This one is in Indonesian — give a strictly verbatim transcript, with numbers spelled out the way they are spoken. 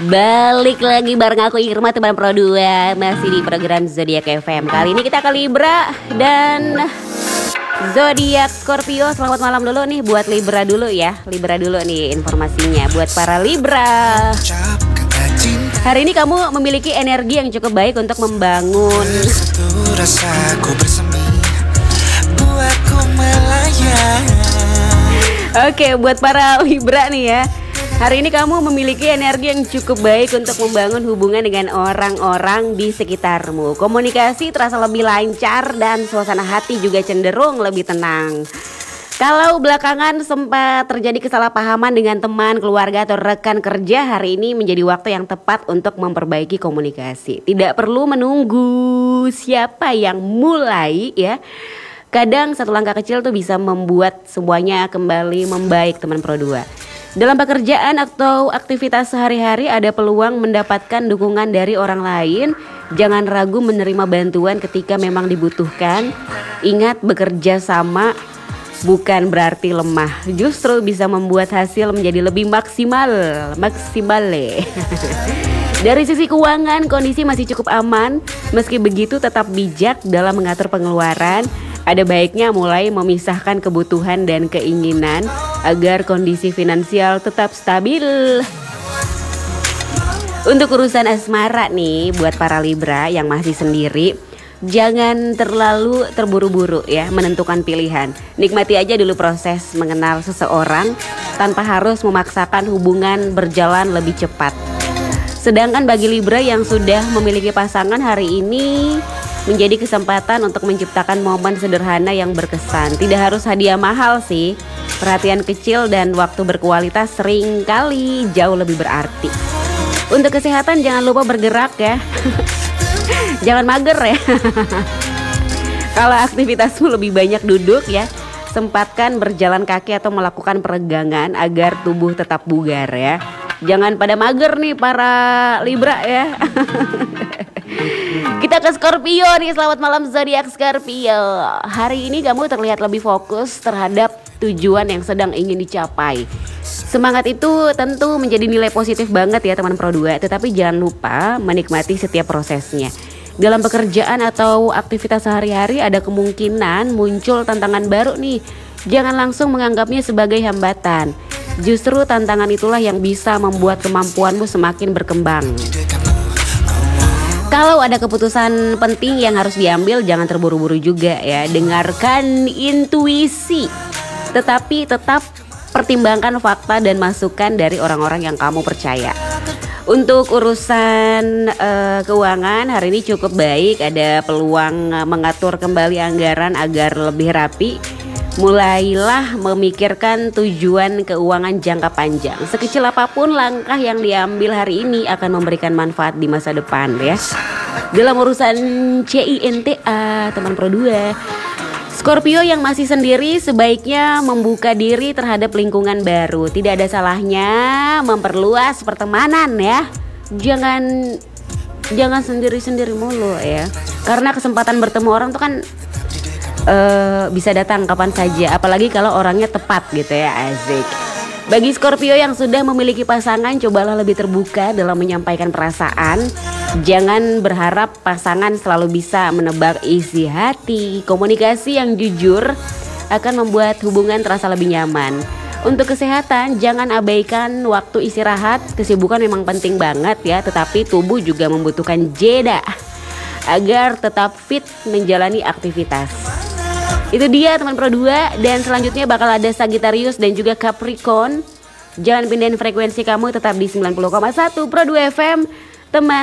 Balik lagi bareng aku Irma teman Pro dua. Masih di program Zodiak F M. Kali ini kita ke Libra dan Zodiak Scorpio. Selamat malam dulu nih buat Libra dulu ya. Libra dulu nih informasinya buat para Libra. Hari ini kamu memiliki energi yang cukup baik untuk membangun Oke, buat para Libra nih ya. Hari ini kamu memiliki energi yang cukup baik untuk membangun hubungan dengan orang-orang di sekitarmu. Komunikasi terasa lebih lancar dan suasana hati juga cenderung lebih tenang. Kalau belakangan sempat terjadi kesalahpahaman dengan teman, keluarga atau rekan kerja, hari ini menjadi waktu yang tepat untuk memperbaiki komunikasi. Tidak perlu menunggu siapa yang mulai ya. Kadang satu langkah kecil tuh bisa membuat semuanya kembali membaik teman Pro dua. Dalam pekerjaan atau aktivitas sehari-hari ada peluang mendapatkan dukungan dari orang lain. Jangan ragu menerima bantuan ketika memang dibutuhkan. Ingat, bekerja sama bukan berarti lemah. Justru bisa membuat hasil menjadi lebih maksimal. Maksimal. Dari sisi keuangan, kondisi masih cukup aman. Meski begitu tetap bijak dalam mengatur pengeluaran. Ada baiknya mulai memisahkan kebutuhan dan keinginan agar kondisi finansial tetap stabil. Untuk urusan asmara nih buat para Libra yang masih sendiri, jangan terlalu terburu-buru ya menentukan pilihan. Nikmati aja dulu proses mengenal seseorang tanpa harus memaksakan hubungan berjalan lebih cepat. Sedangkan bagi Libra yang sudah memiliki pasangan, hari ini menjadi kesempatan untuk menciptakan momen sederhana yang berkesan. Tidak harus hadiah mahal sih. Perhatian kecil dan waktu berkualitas seringkali jauh lebih berarti. Untuk kesehatan jangan lupa bergerak ya. Jangan mager ya. Kalau aktivitasmu lebih banyak duduk ya, sempatkan berjalan kaki atau melakukan peregangan agar tubuh tetap bugar ya. Jangan pada mager nih para Libra ya. Kita ke Scorpio nih, selamat malam Zodiak Scorpio. Hari ini kamu terlihat lebih fokus terhadap tujuan yang sedang ingin dicapai. Semangat itu tentu menjadi nilai positif banget ya teman Pro dua. Tetapi jangan lupa menikmati setiap prosesnya. Dalam pekerjaan atau aktivitas sehari-hari ada kemungkinan muncul tantangan baru nih. Jangan langsung menganggapnya sebagai hambatan. Justru tantangan itulah yang bisa membuat kemampuanmu semakin berkembang. Kalau ada keputusan penting yang harus diambil, jangan terburu-buru juga ya. Dengarkan intuisi, tetapi tetap pertimbangkan fakta dan masukan dari orang-orang yang kamu percaya. Untuk urusan uh, keuangan, hari ini cukup baik. Ada peluang uh, mengatur kembali anggaran agar lebih rapi. Mulailah memikirkan tujuan keuangan jangka panjang. Sekecil apapun langkah yang diambil hari ini akan memberikan manfaat di masa depan ya. Dalam urusan cinta teman Pro dua, Scorpio yang masih sendiri sebaiknya membuka diri terhadap lingkungan baru. Tidak ada salahnya memperluas pertemanan ya. Jangan jangan sendiri-sendiri mulu ya. Karena kesempatan bertemu orang tuh kan Uh, bisa datang kapan saja, apalagi kalau orangnya tepat gitu ya, asik. Bagi Scorpio yang sudah memiliki pasangan, cobalah lebih terbuka dalam menyampaikan perasaan. Jangan berharap pasangan selalu bisa menebak isi hati. Komunikasi yang jujur akan membuat hubungan terasa lebih nyaman. Untuk kesehatan, jangan abaikan waktu istirahat. Kesibukan memang penting banget ya, tetapi tubuh juga membutuhkan jeda agar tetap fit menjalani aktivitas. Itu dia teman Pro dua, dan selanjutnya bakal ada Sagittarius dan juga Capricorn. Jangan pindahin frekuensi kamu, tetap di sembilan puluh koma satu Pro dua F M teman.